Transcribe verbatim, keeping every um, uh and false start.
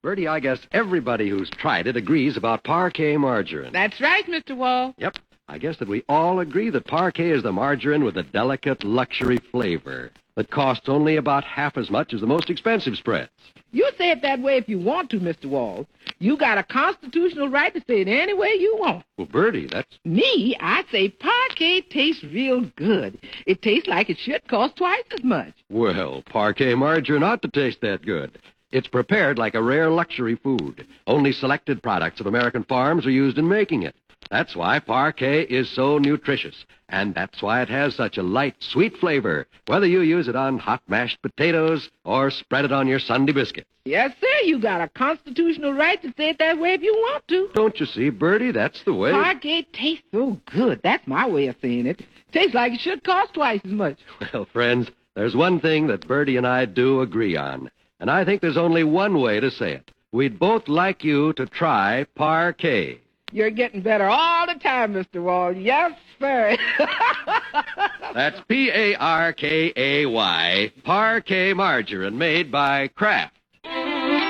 Bertie, I guess everybody who's tried it agrees about Parquet margarine. That's right, Mister Wall. Yep. I guess that we all agree that Parquet is the margarine with a delicate luxury flavor that costs only about half as much as the most expensive spreads. You say it that way if you want to, Mister Wall. You got a constitutional right to say it any way you want. Well, Bertie, that's... Me, I say Parquet tastes real good. It tastes like it should cost twice as much. Well, Parquet margarine ought to taste that good. It's prepared like a rare luxury food. Only selected products of American farms are used in making it. That's why Parquet is so nutritious, and that's why it has such a light, sweet flavor, whether you use it on hot mashed potatoes or spread it on your Sunday biscuits. Yes, sir, you got a constitutional right to say it that way if you want to. Don't you see, Bertie? That's the way... Parquet tastes so good. That's my way of saying it. Tastes like it should cost twice as much. Well, friends, there's one thing that Bertie and I do agree on, and I think there's only one way to say it. We'd both like you to try Parquet. You're getting better all the time, Mister Wall. Yes, sir. That's P A R K A Y, Parquet margarine made by Kraft.